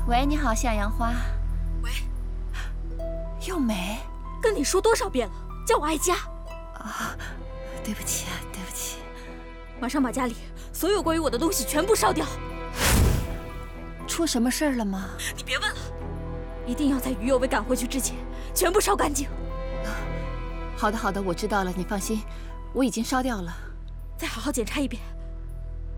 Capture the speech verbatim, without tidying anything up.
喂，你好，向阳花。 喂， 又没？ 跟你说多少遍了，叫我哀家。 啊，对不起啊，对不起。 马上把家里所有关于我的东西全部烧掉。 出什么事儿了吗？ 你别问了，一定要在于有为赶回去之前全部烧干净。 啊，好的好的，我知道了，你放心，我已经烧掉了。 再好好检查一遍。